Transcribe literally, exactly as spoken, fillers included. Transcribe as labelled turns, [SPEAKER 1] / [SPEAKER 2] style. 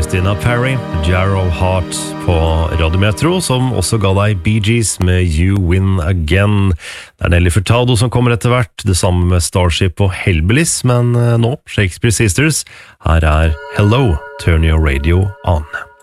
[SPEAKER 1] Christina Perry, Jar of Heart på Radio Metro, som også ga deg Bee Gees med You Win Again. Det er Nelly Furtado som kommer etter hvert, det samme med Starship og Hellbillies, men nå Shakespeare Sisters. Her er Hello, Turn Your Radio On.